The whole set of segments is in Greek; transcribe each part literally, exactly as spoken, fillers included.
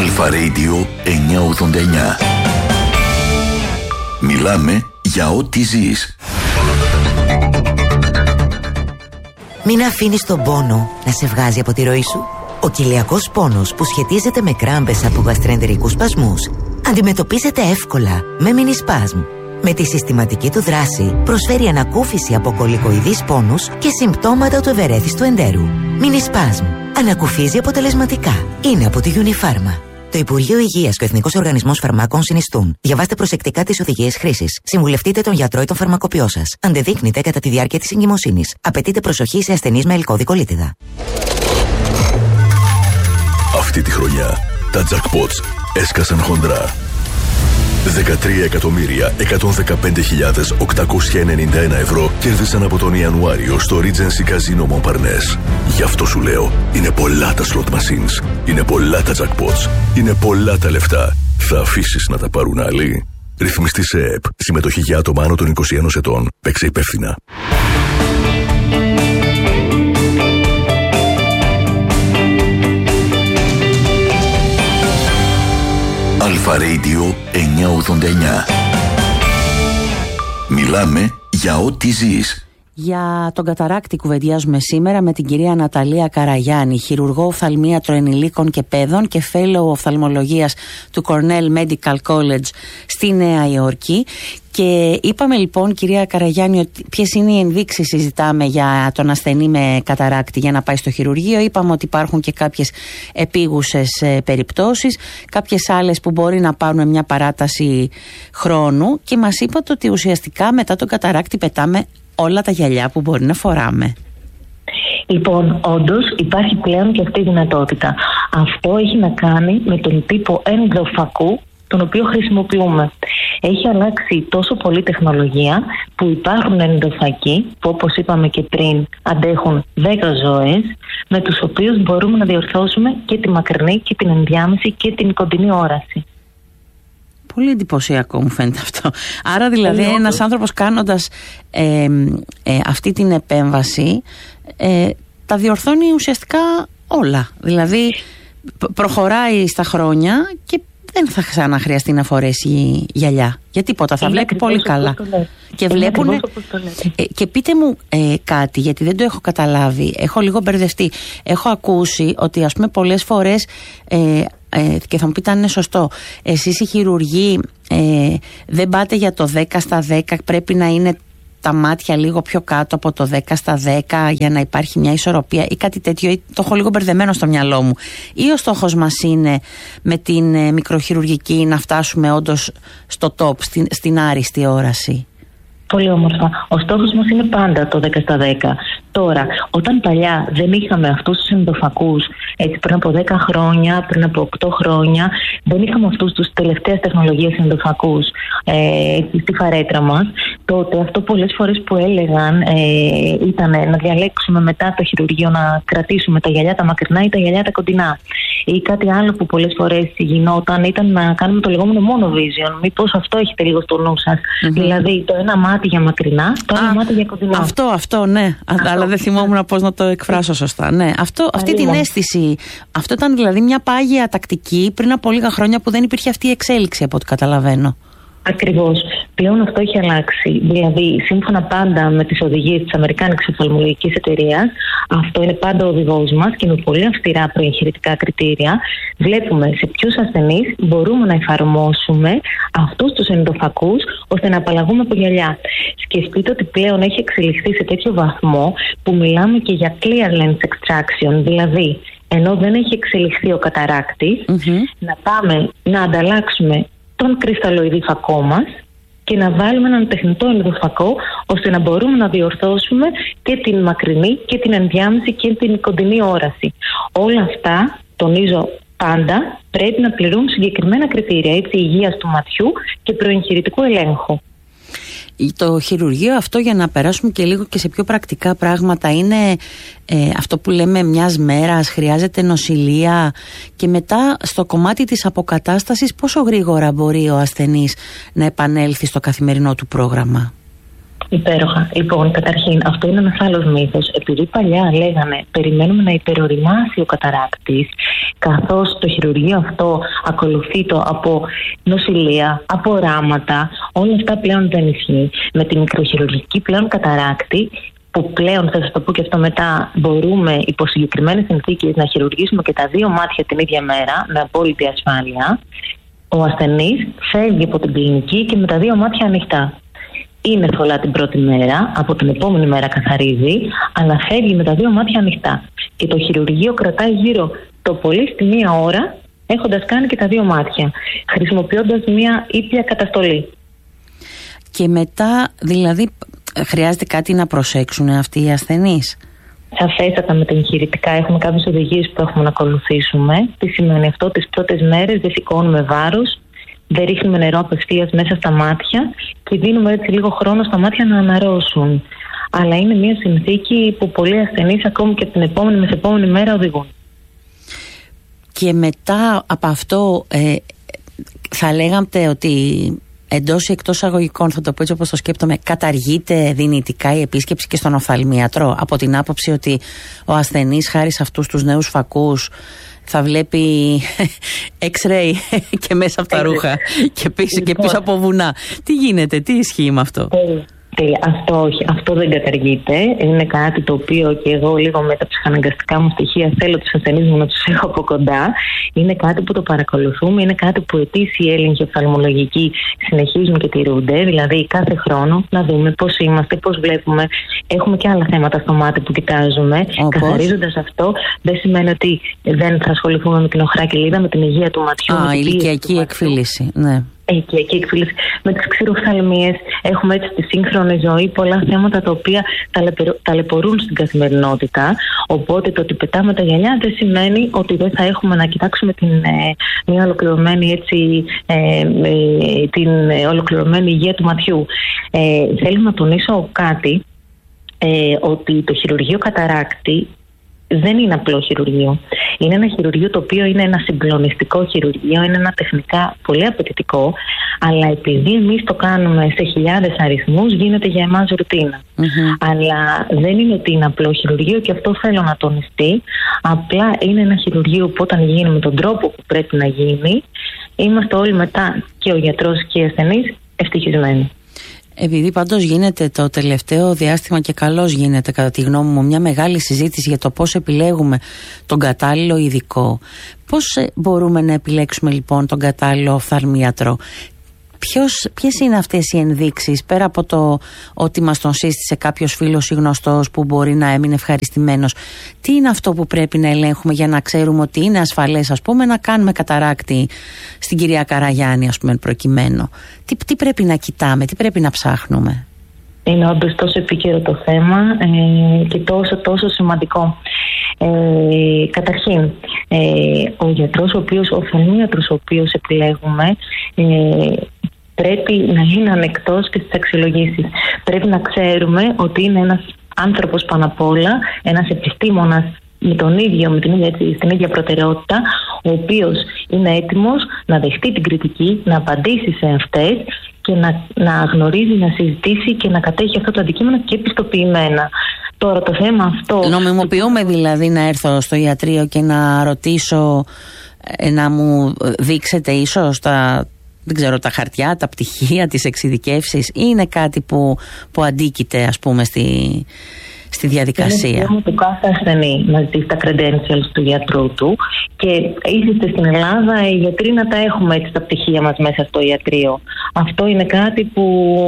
Αλφα Radio εννιακόσια ογδόντα εννιά. Μιλάμε για ό,τι ζεις. Μην αφήνεις τον πόνο να σε βγάζει από τη ροή σου. Ο κοιλιακός πόνος που σχετίζεται με κράμπες από γαστροεντερικούς σπασμούς αντιμετωπίζεται εύκολα με Minispasm. Με τη συστηματική του δράση προσφέρει ανακούφιση από κολικοειδείς πόνους και συμπτώματα του ευερέθιστου εντέρου. Minispasm. Ανακουφίζει αποτελεσματικά. Είναι από τη Unifarma. Το Υπουργείο Υγείας και ο Εθνικός Οργανισμός Φαρμάκων συνιστούν. Διαβάστε προσεκτικά τις οδηγίες χρήσης. Συμβουλευτείτε τον γιατρό ή τον φαρμακοποιό σας. Αντεδείκνυται κατά τη διάρκεια της εγκυμοσύνης. Απαιτείται προσοχή σε ασθενείς με ελκώδικο λίτιδα. Αυτή τη χρονιά τα jackpots έσκασαν χοντρά. δεκατρία εκατομμύρια εκατόν δεκαπέντε χιλιάδες οκτακόσια ενενήντα ένα ευρώ κέρδισαν από τον Ιανουάριο στο Regency Casino Montparnasse. Γι' αυτό σου λέω, είναι πολλά τα slot machines, είναι πολλά τα jackpots, είναι πολλά τα λεφτά. Θα αφήσεις να τα πάρουν άλλοι? Ρυθμιστή σε ΕΕΠ. Συμμετοχή για άτομα άνω των είκοσι ένα ετών. Παίξε υπεύθυνα. Αλφα Radio εννιακόσια ογδόντα εννιά. Μιλάμε για ό,τι ζεις. Για τον καταράκτη κουβεντιάζουμε σήμερα με την κυρία Ναταλία Καραγιάννη, χειρουργό οφθαλμίατρο ενηλίκων και παιδών και fellow οφθαλμολογίας του Cornell Medical College στη Νέα Υόρκη. Και είπαμε λοιπόν, κυρία Καραγιάννη, ότι ποιες είναι οι ενδείξεις συζητάμε για τον ασθενή με καταράκτη για να πάει στο χειρουργείο. Είπαμε ότι υπάρχουν και κάποιες επίγουσες ε, περιπτώσεις, κάποιες άλλες που μπορεί να πάρουν μια παράταση χρόνου, και μας είπατε ότι ουσιαστικά μετά τον καταράκτη πετάμε όλα τα γυαλιά που μπορεί να φοράμε. Λοιπόν, όντως υπάρχει πλέον και αυτή η δυνατότητα. Αυτό έχει να κάνει με τον τύπο ενδοφακού τον οποίο χρησιμοποιούμε. Έχει αλλάξει τόσο πολύ τεχνολογία που υπάρχουν ενδοφακοί που, όπως είπαμε και πριν, αντέχουν δέκα ζωές, με τους οποίους μπορούμε να διορθώσουμε και τη μακρινή και την ενδιάμεση και την κοντινή όραση. Πολύ εντυπωσιακό μου φαίνεται αυτό. Άρα δηλαδή ε, ένας άνθρωπος κάνοντας ε, ε, αυτή την επέμβαση ε, τα διορθώνει ουσιαστικά όλα. Δηλαδή προχωράει στα χρόνια και δεν θα ξαναχρειαστεί να φορέσει γυαλιά. Για τίποτα, θα είναι βλέπει πολύ καλά. Και βλέπουν. Ε, και πείτε μου ε, κάτι, γιατί δεν το έχω καταλάβει. Έχω λίγο μπερδευτεί. Έχω ακούσει ότι, ας πούμε, πολλές φορές. Ε, Ε, και θα μου πείτε αν είναι σωστό, εσείς οι χειρουργοί ε, δεν πάτε για το δέκα στα δέκα, πρέπει να είναι τα μάτια λίγο πιο κάτω από το δέκα στα δέκα για να υπάρχει μια ισορροπία ή κάτι τέτοιο, ή το έχω λίγο μπερδεμένο στο μυαλό μου, ή ο στόχος μας είναι με την ε, μικροχειρουργική να φτάσουμε όντως στο top, στην, στην άριστη όραση? Πολύ όμορφα. Ο στόχος μας είναι πάντα το δέκα στα δέκα. Τώρα, όταν παλιά δεν είχαμε αυτούς τους ενδοφακούς, έτσι πριν από δέκα χρόνια, πριν από οκτώ χρόνια, δεν είχαμε αυτούς τους τελευταίες τεχνολογίες ενδοφακούς ε, στη φαρέτρα μας, τότε αυτό πολλές φορές που έλεγαν ε, ήταν να διαλέξουμε μετά το χειρουργείο να κρατήσουμε τα γυαλιά τα μακρινά ή τα γυαλιά τα κοντινά. Ή κάτι άλλο που πολλές φορές γινόταν ήταν να κάνουμε το λεγόμενο monovision. Μήπως αυτό έχετε λίγο στο νου σας? Mm-hmm. Δηλαδή το ένα μάτι για μακρινά, το άλλο μάτι για κοντινά. Αυτό, αυτό, ναι. Αυτό. Αλλά δεν θυμόμουν πώς να το εκφράσω σωστά. Ναι. Αυτό, αυτή την αίσθηση. Αυτό ήταν δηλαδή μια πάγια τακτική πριν από λίγα χρόνια που δεν υπήρχε αυτή η εξέλιξη, από ό,τι καταλαβαίνω. Ακριβώς. Πλέον αυτό έχει αλλάξει. Δηλαδή, σύμφωνα πάντα με τις οδηγίες της Αμερικάνικης Οφθαλμολογικής Εταιρείας, αυτό είναι πάντα ο οδηγός μας και με πολύ αυστηρά προεγχειρητικά κριτήρια, βλέπουμε σε ποιους ασθενείς μπορούμε να εφαρμόσουμε αυτούς τους ενδοφακούς ώστε να απαλλαγούμε από γυαλιά. Σκεφτείτε ότι πλέον έχει εξελιχθεί σε τέτοιο βαθμό που μιλάμε και για clear lens extraction, δηλαδή ενώ δεν έχει εξελιχθεί ο καταράκτης, mm-hmm. να πάμε να ανταλλάξουμε τον κρυσταλλοειδή φακό μας και να βάλουμε έναν τεχνητό ενδοφακό ώστε να μπορούμε να διορθώσουμε και την μακρινή και την ενδιάμεση και την κοντινή όραση. Όλα αυτά, τονίζω πάντα, πρέπει να πληρούν συγκεκριμένα κριτήρια, έτσι, υγείας του ματιού και προεγχειρητικού ελέγχου. Το χειρουργείο αυτό, για να περάσουμε και λίγο και σε πιο πρακτικά πράγματα, είναι ε, αυτό που λέμε μιας μέρας, χρειάζεται νοσηλεία, και μετά στο κομμάτι της αποκατάστασης πόσο γρήγορα μπορεί ο ασθενής να επανέλθει στο καθημερινό του πρόγραμμα? Υπέροχα. Λοιπόν, καταρχήν, αυτό είναι ένας άλλος μύθος. Επειδή παλιά λέγανε περιμένουμε να υπεροριμάσει ο καταράκτης, καθώς το χειρουργείο αυτό ακολουθεί το από νοσηλεία, από οράματα, όλα αυτά πλέον δεν ισχύει. Με τη μικροχειρουργική πλέον καταράκτη, που πλέον θα σας το πω και αυτό μετά, μπορούμε υπό συγκεκριμένες συνθήκες να χειρουργήσουμε και τα δύο μάτια την ίδια μέρα με απόλυτη ασφάλεια, ο ασθενής φεύγει από την κλινική και με τα δύο μάτια ανοιχτά. Είναι θολά την πρώτη μέρα, από την επόμενη μέρα καθαρίζει, αλλά φεύγει με τα δύο μάτια ανοιχτά. Και το χειρουργείο κρατάει γύρω το πολύ στη μία ώρα, έχοντας κάνει και τα δύο μάτια, χρησιμοποιώντας μία ήπια καταστολή. Και μετά, δηλαδή, χρειάζεται κάτι να προσέξουν αυτοί οι ασθενείς? Σαφέστατα με τα εγχειρητικά έχουμε κάποιες οδηγίες που έχουμε να ακολουθήσουμε. Τι σημαίνει αυτό? Τις πρώτες μέρες δεν σηκώνουμε βάρος, δεν ρίχνουμε νερό απευθείας μέσα στα μάτια και δίνουμε έτσι λίγο χρόνο στα μάτια να αναρρώσουν. Αλλά είναι μια συνθήκη που πολλοί ασθενείς ακόμη και την επόμενη μεθεπόμενη μέρα οδηγούν. Και μετά από αυτό ε, θα λέγαμε ότι εντός ή εκτός αγωγικών, θα το πω έτσι όπως το σκέπτομαι, καταργείται δυνητικά η επίσκεψη και στον οφθαλμίατρο, από την άποψη ότι ο ασθενής χάρη σε αυτούς τους νέους φακούς θα βλέπει X-ray και μέσα από τα ρούχα και πίσω, και πίσω από βουνά. Τι γίνεται, τι ισχύει με αυτό? Αυτό όχι, αυτό δεν καταργείται. Είναι κάτι το οποίο και εγώ λίγο με τα ψυχαναγκαστικά μου στοιχεία θέλω τους ασθενείς μου να τους έχω από κοντά. Είναι κάτι που το παρακολουθούμε, είναι κάτι που ετήσιοι έλεγχοι οφθαλμολογικοί συνεχίζουν και τηρούνται. Δηλαδή κάθε χρόνο να δούμε πώς είμαστε, πώς βλέπουμε. Έχουμε και άλλα θέματα στο μάτι που κοιτάζουμε. Καθαρίζοντας αυτό, δεν σημαίνει ότι δεν θα ασχοληθούμε με την οχρά κοιλίδα, με την υγεία του ματιού. Α, ηλικιακή εκφύλιση, ναι. Οικιακή εκφύλιση, με τις ξηροφθαλμίες. Έχουμε έτσι στη σύγχρονη ζωή πολλά θέματα τα οποία ταλαιπωρούν στην καθημερινότητα. Οπότε το ότι πετάμε τα γυαλιά δεν σημαίνει ότι δεν θα έχουμε να κοιτάξουμε την, ε, μια ολοκληρωμένη, έτσι, ε, ε, την ολοκληρωμένη υγεία του ματιού. Ε, θέλω να τονίσω κάτι, ε, ότι το χειρουργείο καταράκτη δεν είναι απλό χειρουργείο. Είναι ένα χειρουργείο το οποίο είναι ένα συγκλονιστικό χειρουργείο, είναι ένα τεχνικά πολύ απαιτητικό, αλλά επειδή εμείς το κάνουμε σε χιλιάδες αριθμούς, γίνεται για εμάς ρουτίνα. Mm-hmm. Αλλά δεν είναι ότι είναι απλό χειρουργείο και αυτό θέλω να τονιστεί. Απλά είναι ένα χειρουργείο που όταν γίνει με τον τρόπο που πρέπει να γίνει, είμαστε όλοι μετά, και ο γιατρός και οι ασθενείς, ευτυχισμένοι. Επειδή πάντως γίνεται το τελευταίο διάστημα, και καλώς γίνεται κατά τη γνώμη μου, μια μεγάλη συζήτηση για το πώς επιλέγουμε τον κατάλληλο ειδικό. Πώς μπορούμε να επιλέξουμε λοιπόν τον κατάλληλο οφθαλμίατρο? Ποιος, ποιες είναι αυτές οι ενδείξεις, πέρα από το ότι μας τον σύστησε κάποιος φίλος ή γνωστός που μπορεί να έμεινε ευχαριστημένος? Τι είναι αυτό που πρέπει να ελέγχουμε για να ξέρουμε ότι είναι ασφαλές, ας πούμε, να κάνουμε καταράκτη στην κυρία Καραγιάννη, ας πούμε, προκειμένου? Τι, τι πρέπει να κοιτάμε, τι πρέπει να ψάχνουμε? Είναι όντως τόσο επίκαιρο το θέμα ε, και τόσο τόσο σημαντικό. Ε, καταρχήν, ε, ο γιατρός, ο οποίος, ο οφθαλμίατρος ο οποίος επιλέγουμε, ε, πρέπει να είναι ανεκτός και στις αξιολογήσεις. Πρέπει να ξέρουμε ότι είναι ένας άνθρωπος πάνω απ' όλα, ένας επιστήμονας με τον ίδιο, με την ίδια, έτσι, στην ίδια προτεραιότητα, ο οποίος είναι έτοιμος να δεχτεί την κριτική, να απαντήσει σε αυτές και να, να γνωρίζει, να συζητήσει και να κατέχει αυτό το αντικείμενο και επιστοποιημένα. Τώρα το θέμα αυτό... Νομιμοποιούμε δηλαδή να έρθω στο ιατρείο και να ρωτήσω, να μου δείξετε ίσως τα, δεν ξέρω, τα χαρτιά, τα πτυχία, τις εξειδικεύσεις, ή είναι κάτι που, που αντίκειται, ας πούμε, στη, στη διαδικασία? Είναι θέμα του κάθε ασθενή να ζητήσει τα credentials του γιατρού του, και ήρθε στην Ελλάδα οι γιατροί να τα έχουμε έτσι τα πτυχία μας μέσα στο ιατρείο. Αυτό είναι κάτι που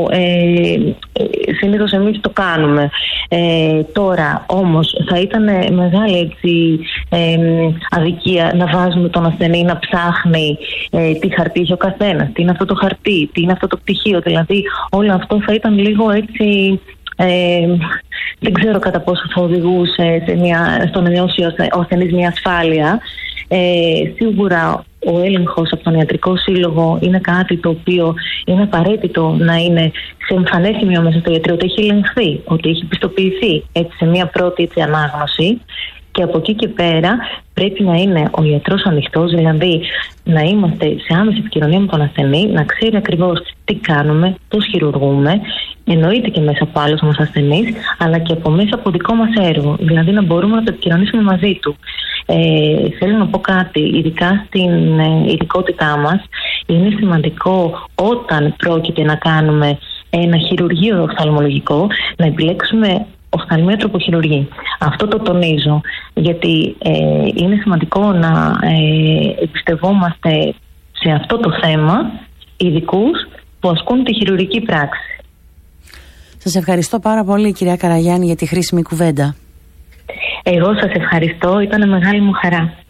ε, συνήθως εμείς το κάνουμε. Ε, τώρα όμως θα ήταν μεγάλη, έτσι, ε, αδικία να βάζουμε τον ασθενή να ψάχνει ε, τι χαρτί έχει ο καθένας, τι είναι αυτό το χαρτί, τι είναι αυτό το πτυχίο. Δηλαδή όλο αυτό θα ήταν λίγο έτσι... Ε, δεν ξέρω κατά πόσο θα οδηγούσε σε μια, στο να νιώσει ο ασθενής μια ασφάλεια. Ε, σίγουρα ο έλεγχος από τον Ιατρικό Σύλλογο είναι κάτι το οποίο είναι απαραίτητο να είναι σε εμφανές σημείο μέσα στο ιατρείο, ότι έχει ελεγχθεί, ότι έχει πιστοποιηθεί, έτσι, σε μια πρώτη, έτσι, ανάγνωση. Και από εκεί και πέρα πρέπει να είναι ο ιατρός ανοιχτός, δηλαδή να είμαστε σε άμεση επικοινωνία με τον ασθενή, να ξέρει ακριβώς τι κάνουμε, πώς χειρουργούμε, εννοείται και μέσα από άλλους μας ασθενείς, αλλά και από μέσα από δικό μας έργο, δηλαδή να μπορούμε να το επικοινωνήσουμε μαζί του. Ε, θέλω να πω κάτι, ειδικά στην ε, ειδικότητά μας, είναι σημαντικό όταν πρόκειται να κάνουμε ένα χειρουργείο οφθαλμολογικό να επιλέξουμε οφθαλμίατρο που χειρουργεί. Αυτό το τονίζω, γιατί ε, είναι σημαντικό να ε, εμπιστευόμαστε σε αυτό το θέμα ειδικούς που ασκούν τη χειρουργική πράξη. Σας ευχαριστώ πάρα πολύ, κυρία Καραγιάννη, για τη χρήσιμη κουβέντα. Εγώ σας ευχαριστώ, ήταν μεγάλη μου χαρά.